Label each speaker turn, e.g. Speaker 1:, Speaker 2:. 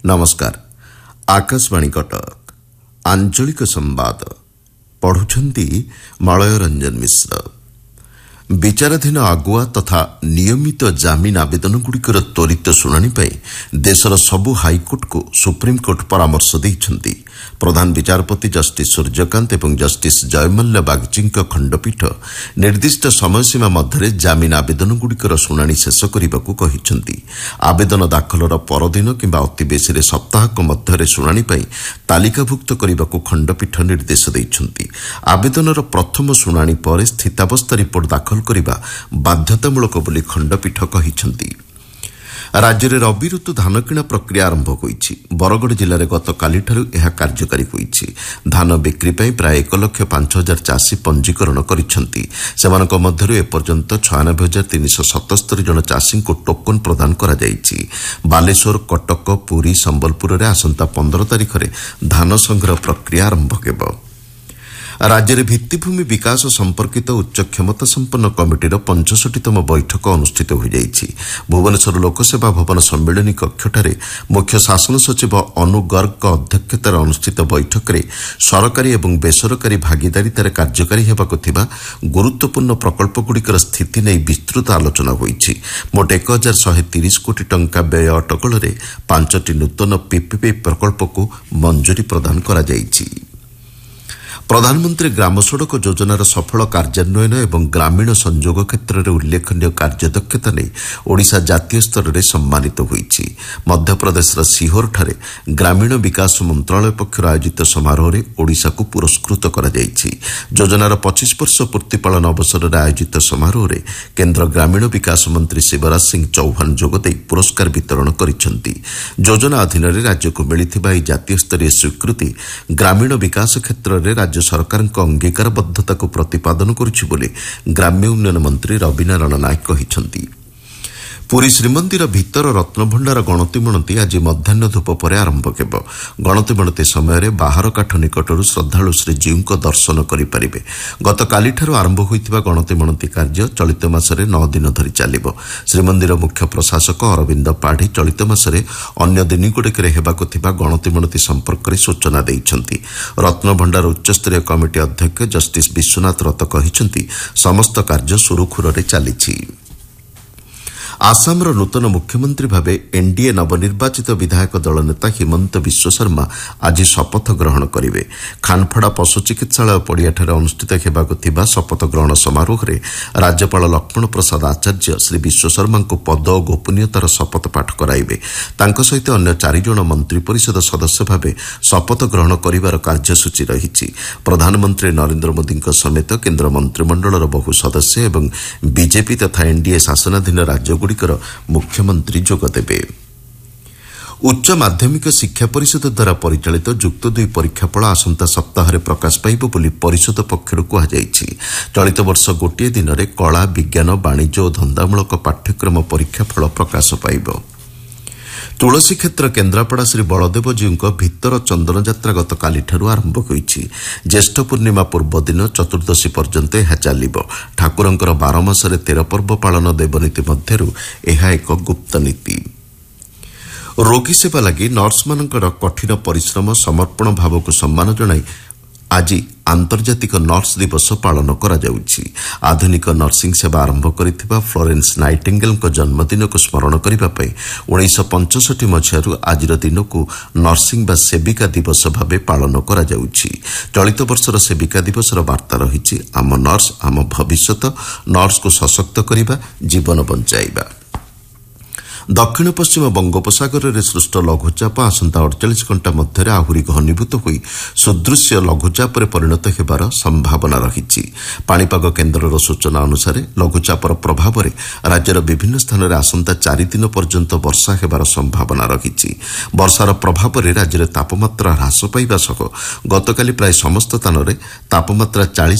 Speaker 1: नमस्कार आकाशवाणी कटक आंचलिक संवाद पढ़ुछंती मलय रंजन मिश्र। विचाराधीन आगुआ तथा नियमित जामिन आवेदनगुड़िकर त्वरित शुणाणी देशर सबु हाइकोर्ट को सुप्रीमकोर्ट परामर्श देइछंती। प्रधान विचारपति जस्टिस सूर्यकांत एवं जस्टिस जयमल्ल बागची खंडपीठ निर्दिष्ट समयसीमा मध्य जामिन आवेदनगुड़िकर शुणाणी शेष करने को कहिछंती। आवेदन दाखलर परदिन किंबा अति बेसी सप्ताहक मध्य शुणाणी तालिकाभुक्त करने को खंडपीठ निर्देश देइछंती। आवेदनर प्रथम शुणाणी पर स्थितावस्था रिपोर्ट दाखल करने बाध्यतामूलक बोली खंडपीठ कहिछंती। राज्य में रबी ऋतु धान किणा प्रक्रिया आरंभ होईछि। बरगड़ जिले में गतकालिठारु यह कार्यकारी होईछि। धान बिक्री प्राय 1,05,000 चाषी पंजीकरण करिसेंति। सेमानक मध्यरु एपर्यंत 96,377 जन चाषी को टोकन प्रदान करा जाईछि। बालेश्वर, कटक, पुरी, संबलपुर में आसंता 15 तारिख में धान संग्रह प्रक्रिया आरंभ हेबो। राज्य में भित्तिभूमि विकास संपर्कित उच्च क्षमता संपन्न कमिटीर 65तम बैठक अनुष्ठित हो जाइछि। भुवनेश्वर लोकसेवा भवन सम्मेलनी कक्षठारे मुख्य शासन सचिव अनु गर्ग अध्यक्षतार अनुष्ठित बैठक में सरकारी और बेसरकारी भागीदारितार कार्यकारी हेबाकु थिबा गुरुत्वपूर्ण प्रकल्पगुड़िकर स्थिति नहीं विस्तृत आलोचना होईछि। मोट 1,130 कोटी टंका व्यय अटकल 5टी नूतन पीपीपी प्रकल्प को मंजूरी प्रदान करा जाइछि। प्रधानमंत्री ग्राम सड़क योजनार सफल कार्यान्वयन एवं ग्रामीण संयोग क्षेत्र में उल्लेखनीय कार्यदक्षता नहीं ओडिशा जातीय स्तर में सम्मानित होईछि। मध्यप्रदेश सीहोर ठारे ग्रामीण विकास मंत्रालय पक्षर आयोजित समारोह में ओडिशा को पुरस्कृत करा जाइछि। योजनार 25 वर्ष पूर्ति पालन अवसर में आयोजित समारोह में केन्द्र ग्रामीण विकास मंत्री शिवराज सिंह चौहान जोगदे पुरस्कार वितरण करिसेंति। योजना अधीन राज्य को मिलिथिबा एही जातीय स्तरीय स्वीकृति ग्रामीण विकास क्षेत्र में राज्य सरकार अंगीकारबद्धता को प्रतिपादन करुछि बोली ग्राम्य उन्नयन मंत्री रविनारायण नायक कहिसेंति। पुरी श्रीमंदिर भीतर रत्नभंडार गणतिमणति आज मध्याह्न धूप पर आरंभ हेब। गणतिमणति समय बाहर काठ निकटरू श्रद्धालु श्रीजीव दर्शन करेंगे। गतकालिठारु आरंभ होइतिबा गणतिमणति कार्य चलित मासरे 9 दिन धरी चलिबो। श्रीमंदिर मुख्य प्रशासक अरविंद पाढ़ी चलित मासरे अन्य दिनगुड़िकरे हेबाकु थिबा गणतिमणति संपर्क में सूचना देइछंती। रत्नभंडार उच्चस्तरीय कमिटी अध्यक्ष जस्टिस विश्वनाथ रथ कहिसेंति समस्त कार्य सुरुखुरुरे चलिछि। आसामर नूतन मुख्यमंत्री भावे एनडीए नवनिर्वाचित विधायक दल नेता हिमंत विश्व शर्मा आज शपथ ग्रहण करेंगे। खानफड़ा पशु चिकित्सालय पड़ियाठारे अनुष्ठित हेबाकु थिबा शपथ ग्रहण समारोह में राज्यपाल लक्ष्मण प्रसाद आचार्य श्री विश्व शर्मा को पद और गोपनीयतार शपथ पाठ कराइबे। तांको सहित अन्य 4 जन मंत्री परिषद सदस्य भावे शपथ ग्रहण करिवार कार्यसूची रहिछि। प्रधानमंत्री नरेंद्र मोदी समेत केन्द्र मंत्रिमंडलर बहु सदस्य एवं बीजेपी तथा एनडीए शासनाधीन राज्य मुख्यमंत्री जोगदेवे। उच्च माध्यमिक शिक्षा परिषद द्वारा परिचालित जुक्त 2 परीक्षाफल आसंता सप्ताह प्रकाश पाइब बोली परिषद पक्षर कहुଯାଇଛି। चलित वर्ष गोटे दिन में कला, विज्ञान, वाणिज्य और धंदामूलक पाठ्यक्रम परीक्षाफल प्रकाश पाइब। तुलसी क्षेत्र केन्द्रापड़ा श्री बलदेवजी भितर चंदन यात्रा गतकालिठारु आरंभ होईछि। ज्येष्ठ पूर्णिमा पूर्व दिन चतुर्दशी पर्यंत यह चलिबो। ठाकुरंकर 12 मासरे 13 पर्व पालन देवनीति मध्यरु एहा एक गुप्त नीति। रोगी सेवा लगी नर्स मानकर कठिन परिश्रम समर्पण भाव को सम्मान जणाई आज आंतर्जातिक नर्स दिवस पालन करा जाउछि। आधुनिक नर्सिंग सेवा आरंभ करिथिबा फ्लोरेंस नाइटिंगेल जन्मदिन को स्मरण करिबा पई 1965 मसीहारु आजिर दिन को नर्सिंग बा सेविका दिवस भावे पालन करा जाउछि। चलित वर्षर सेविका दिवसर वार्ता रहिछि आम नर्स आम भविष्यत, नर्स को सशक्त करिबा, जीवन बंचाइबा। दक्षिण पश्चिम बंगोपसागर में सृष्ट लघुचाप आसंता 48 घंटा मध्य आहुरी घनीभूत होई सुदृश्य लघुचाप परिणत हेबार संभावना रहिछि। पाणीपाग केन्द्रर सूचना अनुसार लघुचापर प्रभाव में राज्यर विभिन्न स्थान में आसंता 4 दिन पर्यंत वर्षा हेबार संभावना रहिछि। वर्षार प्रभाव में राज्य में तापमात्रा ह्रास पाइबा सह गतकाली प्राय समस्त स्थान में तापमात्रा 40